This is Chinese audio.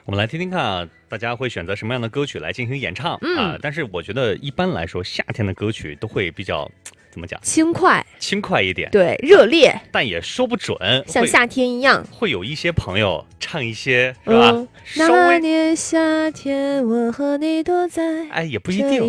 我们来听听看啊，大家会选择什么样的歌曲来进行演唱啊？但是我觉得一般来说，夏天的歌曲都会比较怎么讲， 轻快一点， 对，热烈， 但也说不准， 像夏天一样。 会有一些朋友唱一些是吧？稍那微年夏天，我和你躲在也不一定。